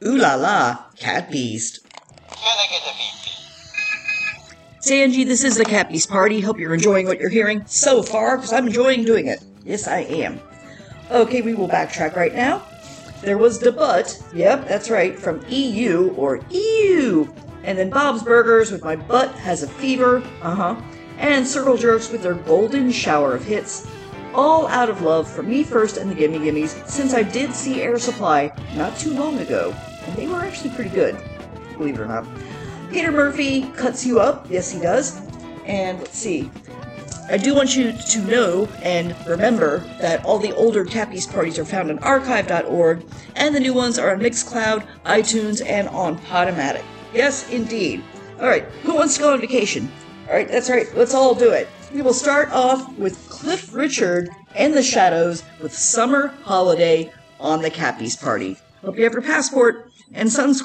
Ooh la la, Cat Beast. Sanji, this is the Cat Beast Party. Hope you're enjoying what you're hearing so far, because I'm enjoying doing it. Yes, I am. Okay, we will backtrack right now. There was the butt, yep, that's right, from EU or EU. And then Bob's Burgers with My Butt Has a Fever, and Circle Jerks with their golden shower of hits. All out of love for Me First and the Gimme Gimmes, since I did see Air Supply not too long ago, and they were actually pretty good, believe it or not. Peter Murphy cuts you up, yes he does. And let's see, I do want you to know and remember that all the older Cat Beast parties are found on archive.org, and the new ones are on Mixcloud, iTunes, and on Podomatic. Yes, indeed. Alright, who wants to go on vacation? Alright, that's right, let's all do it. We will start off with Cliff Richard and the Shadows with Summer Holiday on the Cat Beast Party. Hope you have your passport and sunscreen.